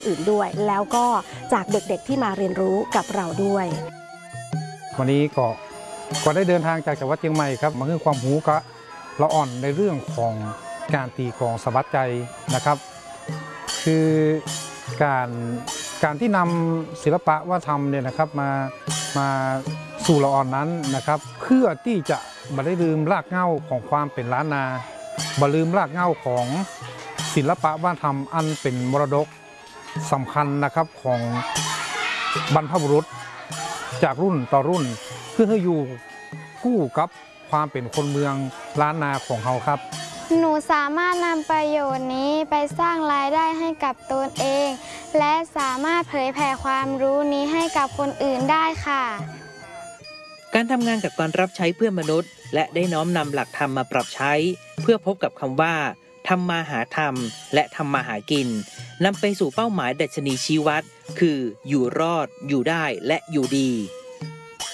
อื่นด้วยแล้วก็จากเด็กๆที่มาเรียนรู้กับเราด้วยวันนี้ก็ได้เดินทางจากจังหวัดเชียงใหม่ครับมาให้ความรู้กับละอ่อนในเรื่องของการตีกลองสะบัดใจนะครับคือการที่นำศิลปะวัฒนธรรมเนี่ยนะครับมาสู่ละอ่อนนั้นนะครับเพื่อที่จะไม่ได้ลืมรากเหง้าของความเป็นล้านนาบ่ลืมรากเหง้าของศิลปะวัฒนธรรมอันเป็นมรดกสำคัญนะครับของบรรพบุรุษจากรุ่นต่อรุ่นเพื่อให้อยู่คู่กับความเป็นคนเมืองล้านนาของเขาครับหนูสามารถนำประโยชน์นี้ไปสร้างรายได้ให้กับตนเองและสามารถเผยแผ่ความรู้นี้ให้กับคนอื่นได้ค่ะการทำงานกับการรับใช้เพื่อนมนุษย์และได้น้อมนำหลักธรรมมาปรับใช้เพื่อพบกับคำว่าทำมาหาธรรมและทำมาหากินนำไปสู่เป้าหมายดัชนีชี้วัดคืออยู่รอดอยู่ได้และอยู่ดี